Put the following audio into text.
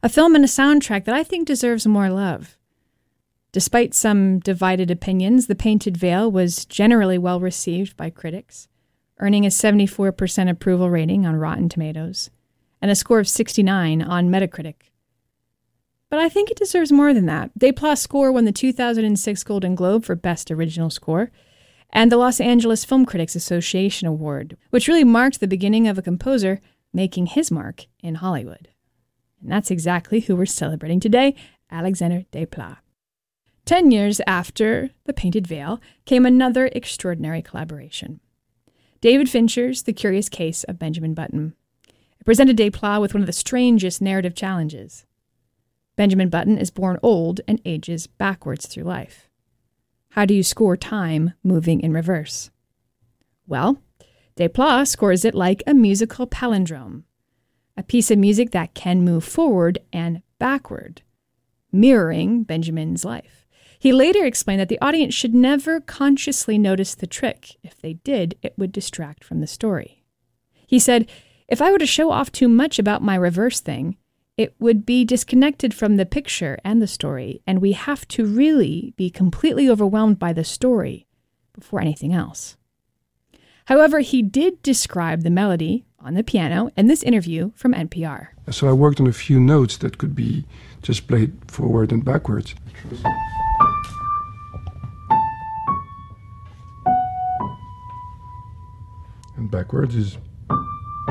A film and a soundtrack that I think deserves more love. Despite some divided opinions, The Painted Veil was generally well received by critics, earning a 74% approval rating on Rotten Tomatoes and a score of 69 on Metacritic. But I think it deserves more than that. Desplat's score won the 2006 Golden Globe for Best Original Score and the Los Angeles Film Critics Association Award, which really marked the beginning of a composer making his mark in Hollywood. And that's exactly who we're celebrating today, Alexandre Desplat. 10 years after The Painted Veil came another extraordinary collaboration. David Fincher's The Curious Case of Benjamin Button. It presented Desplat with one of the strangest narrative challenges. Benjamin Button is born old and ages backwards through life. How do you score time moving in reverse? Well, Desplat scores it like a musical palindrome, a piece of music that can move forward and backward, mirroring Benjamin's life. He later explained that the audience should never consciously notice the trick. If they did, it would distract from the story. He said, "If I were to show off too much about my reverse thing, it would be disconnected from the picture and the story, and we have to really be completely overwhelmed by the story before anything else." However, he did describe the melody on the piano in this interview from NPR. So I worked on a few notes that could be just played forward and backwards. And backwards is